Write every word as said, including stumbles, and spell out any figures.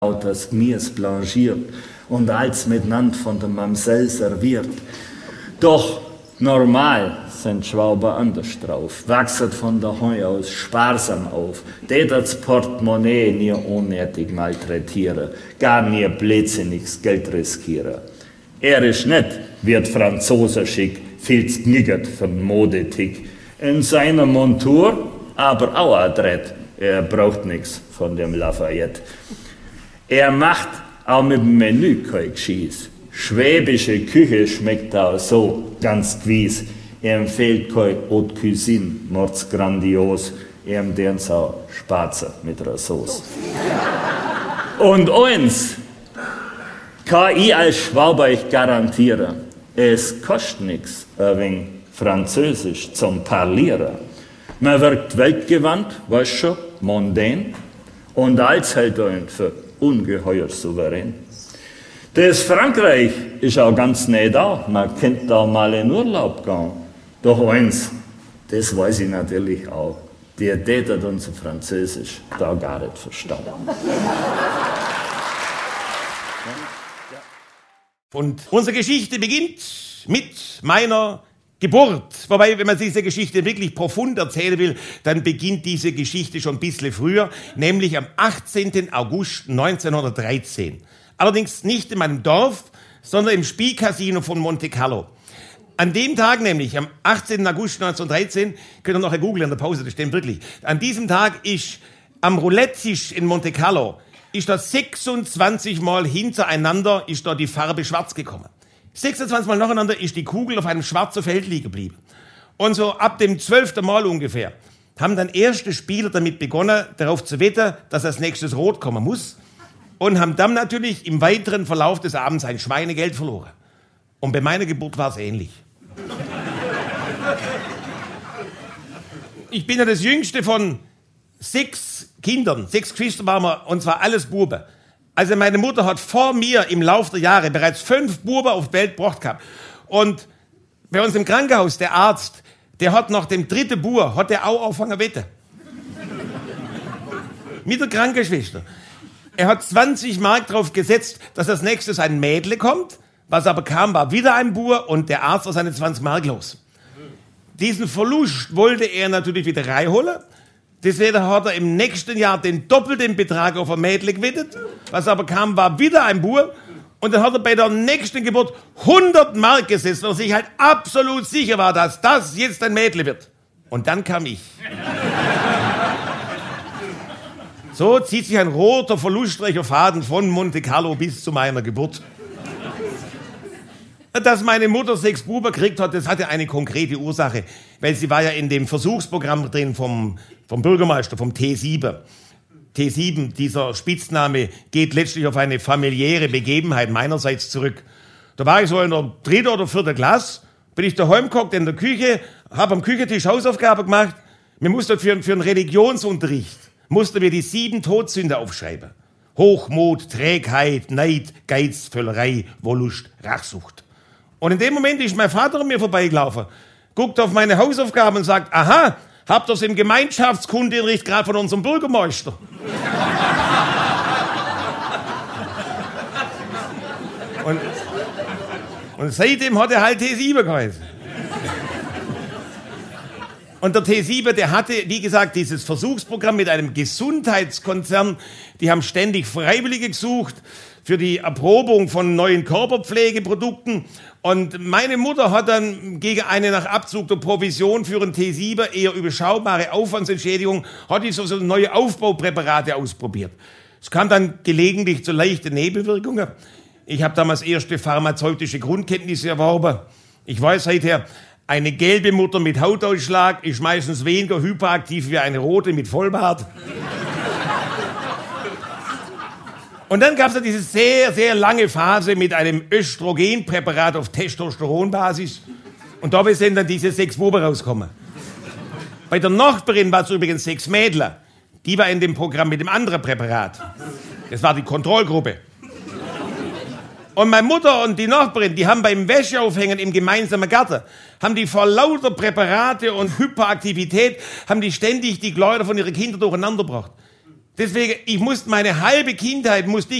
das Mies blanchiert und als miteinander von der Mamsell serviert. Doch normal sind Schwaber anders drauf, wachset von der Heu aus sparsam auf, der das Portemonnaie nie unnötig malträtieren, gar nie blödsinniges Geld riskieren. Er ist nicht, wird Franzose schick, viel kniggert für den Modetick. In seiner Montur aber auch adrett, er braucht nix von dem Lafayette. Er macht auch mit dem Menü kein Gescheiß. Schwäbische Küche schmeckt auch so ganz gewiss. Er empfiehlt kein Haute Cuisine, mords grandios. Er empfiehlt auch Spatzen mit einer Sauce. Und eins kann ich als Schwaber euch garantieren, es kostet nichts, ein wenig Französisch zum Parlieren. Man wirkt weltgewandt, weißt schon, mondän, und als hält einen für ungeheuer souverän. Das Frankreich ist auch ganz nah da, man könnte da mal in Urlaub gehen. Doch eins, das weiß ich natürlich auch, die tätet unser Französisch da gar nicht verstanden. Und unsere Geschichte beginnt mit meiner Geburt. Wobei, wenn man diese Geschichte wirklich profund erzählen will, dann beginnt diese Geschichte schon ein bisschen früher, nämlich am achtzehnten August neunzehnhundertdreizehn. Allerdings nicht in meinem Dorf, sondern im Spielcasino von Monte Carlo. An dem Tag nämlich, am achtzehnten August neunzehnhundertdreizehn, könnt ihr noch googeln in der Pause, das stimmt wirklich, an diesem Tag ist am Roulette-Tisch in Monte Carlo, ist da sechsundzwanzig Mal hintereinander, ist da die Farbe schwarz gekommen. sechsundzwanzig Mal nacheinander ist die Kugel auf einem schwarzen Feld liegen geblieben. Und so ab dem zwölften Mal ungefähr haben dann erste Spieler damit begonnen, darauf zu wetten, dass als nächstes Rot kommen muss. Und haben dann natürlich im weiteren Verlauf des Abends ein Schweinegeld verloren. Und bei meiner Geburt war es ähnlich. Ich bin ja das jüngste von sechs Kindern, sechs Geschwister waren wir, und zwar alles Buben. Also meine Mutter hat vor mir im Laufe der Jahre bereits fünf Buben auf die Welt gebracht gehabt. Und bei uns im Krankenhaus, der Arzt, der hat nach dem dritten Bub, hat der auch angefangen zu wetten. Mit der Krankenschwester. Er hat zwanzig Mark drauf gesetzt, dass als nächstes ein Mädle kommt. Was aber kam, war wieder ein Bub und der Arzt war seine zwanzig Mark los. Diesen Verlust wollte er natürlich wieder reinholen. Deswegen hat er im nächsten Jahr den doppelten Betrag auf ein Mädle gewettet. Was aber kam, war wieder ein Bub. Und dann hat er bei der nächsten Geburt hundert Mark gesetzt, weil er sich halt absolut sicher war, dass das jetzt ein Mädle wird. Und dann kam ich. So zieht sich ein roter, verlustreicher Faden von Monte Carlo bis zu meiner Geburt. Dass meine Mutter sechs Buben gekriegt hat, das hatte eine konkrete Ursache. Weil sie war ja in dem Versuchsprogramm drin vom, vom Bürgermeister, vom T sieben. T sieben, dieser Spitzname, geht letztlich auf eine familiäre Begebenheit meinerseits zurück. Da war ich so in der dritten oder vierten Klasse, bin ich daheim gehockt in der Küche, habe am Küchentisch Hausaufgaben gemacht. Wir mussten für, für einen Religionsunterricht, mussten wir die sieben Todsünden aufschreiben. Hochmut, Trägheit, Neid, Geiz, Völlerei, Wollust, Rachsucht. Und in dem Moment ist mein Vater an mir vorbeigelaufen, guckt auf meine Hausaufgaben und sagt, aha, habt ihr es im Gemeinschaftskundeunterricht gerade von unserem Bürgermeister? und, und seitdem hat er halt T sieben geheißen. Und der T sieben, der hatte, wie gesagt, dieses Versuchsprogramm mit einem Gesundheitskonzern. Die haben ständig Freiwillige gesucht für die Erprobung von neuen Körperpflegeprodukten. Und meine Mutter hat dann gegen eine nach Abzug der Provision für ein T sieben eher überschaubare Aufwandsentschädigung, hat die so, so neue Aufbaupräparate ausprobiert. Es kam dann gelegentlich zu leichten Nebenwirkungen. Ich habe damals erste pharmazeutische Grundkenntnisse erworben. Ich weiß seither, eine gelbe Mutter mit Hautausschlag ist meistens weniger hyperaktiv wie eine rote mit Vollbart. Und dann gab es ja diese sehr, sehr lange Phase mit einem Östrogenpräparat auf Testosteronbasis. Und dabei sind dann diese sechs Buben rausgekommen. Bei der Nachbarin war es übrigens sechs Mädler. Die war in dem Programm mit dem anderen Präparat. Das war die Kontrollgruppe. Und meine Mutter und die Nachbarin, die haben beim Wäscheaufhängen im gemeinsamen Garten, haben die vor lauter Präparate und Hyperaktivität, haben die ständig die Kleider von ihren Kindern durcheinander gebracht. Deswegen, ich musste meine halbe Kindheit, musste